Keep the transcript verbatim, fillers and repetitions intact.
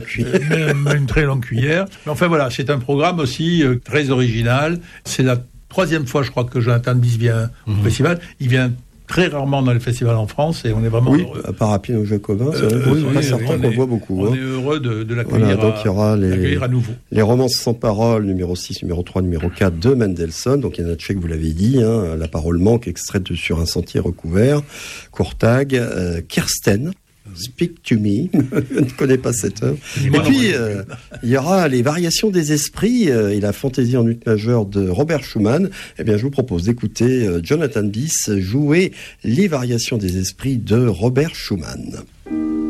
cuillère. Même une très longue cuillère. Mais enfin voilà, c'est un programme aussi euh, très original. C'est la troisième fois, je crois, que Jonathan Bis vient au mmh. festival. Il vient très rarement dans les festivals en France et on est vraiment oui, heureux. à part à Pinot Jacobin, c'est euh, oui, oui, certain qu'on est, voit beaucoup. On hein. est heureux de, de l'accueillir, voilà, donc à, il y aura les, à nouveau. Les romances sans parole, numéro six, numéro trois, numéro quatre de Mendelssohn. Donc il y en a Tchèque, vous l'avez dit, hein, La parole manque, extraite de Sur un sentier recouvert. Courtag, euh, Kirsten. Speak to me, je ne connais pas cette œuvre. Et puis, euh, il y aura les variations des esprits euh, et la fantaisie en ut majeure de Robert Schumann. Eh bien, je vous propose d'écouter euh, Jonathan Bis jouer les variations des esprits de Robert Schumann.